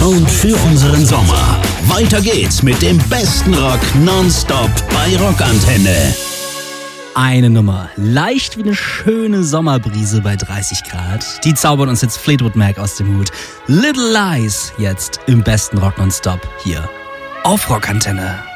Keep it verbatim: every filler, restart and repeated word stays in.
Sound für unseren Sommer. Weiter geht's mit dem besten Rock nonstop bei Rockantenne. Eine Nummer, leicht wie eine schöne Sommerbrise bei dreißig Grad. Die zaubern uns jetzt Fleetwood Mac aus dem Hut. Little Lies jetzt im besten Rock nonstop hier auf Rockantenne.